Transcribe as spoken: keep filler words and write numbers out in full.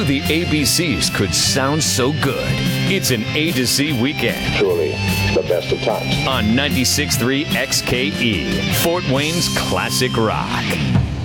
knew the A B Cs could sound so good? It's an A to Z weekend. Truly the best of times. On ninety-six point three X K E, Fort Wayne's classic rock.